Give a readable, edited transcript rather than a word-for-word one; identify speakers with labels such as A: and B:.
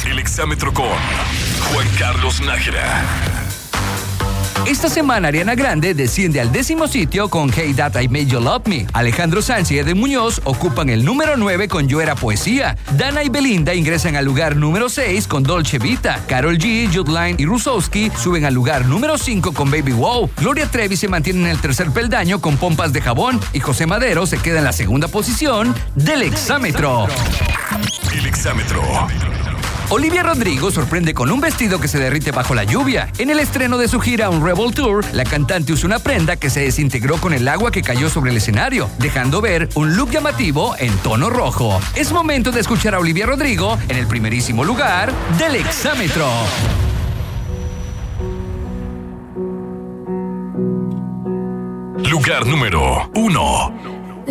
A: El exámetro con Juan Carlos Nájera.
B: Esta semana Ariana Grande desciende al 10º sitio con Hey That I Made You Love Me. Alejandro Sanz y Eden Muñoz ocupan el número 9 con Yo Era Poesía. Dana y Belinda ingresan al lugar número 6 con Dolce Vita. Karol G, Judline y Rusowski suben al lugar número 5 con Baby Wow. Gloria Trevi se mantiene en el tercer peldaño con Pompas de Jabón y José Madero se queda en la segunda posición del exámetro.
A: El exámetro.
B: Olivia Rodrigo sorprende con un vestido que se derrite bajo la lluvia. En el estreno de su gira Un Rebel Tour, la cantante usó una prenda que se desintegró con el agua que cayó sobre el escenario, dejando ver un look llamativo en tono rojo. Es momento de escuchar a Olivia Rodrigo en el primerísimo lugar del exámetro.
A: Lugar número 1.